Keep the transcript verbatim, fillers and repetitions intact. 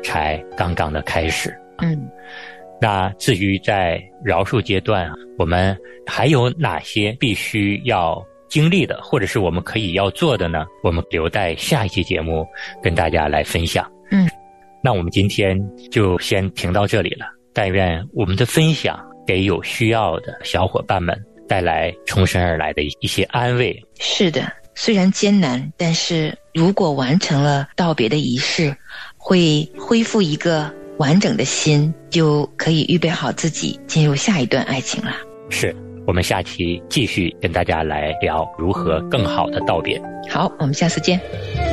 才刚刚的开始。 嗯， 那至于在饶恕阶段，我们还有哪些必须要经历的，或者是我们可以要做的呢？我们留待下一期节目跟大家来分享。 嗯， 那我们今天就先停到这里了。但愿我们的分享给有需要的小伙伴们带来从神而来的一些安慰。 是的，虽然艰难，但是如果完成了道别的仪式，会恢复一个完整的心，就可以预备好自己进入下一段爱情了。 是，我们下期继续跟大家来聊如何更好的道别。 好，我们下次见。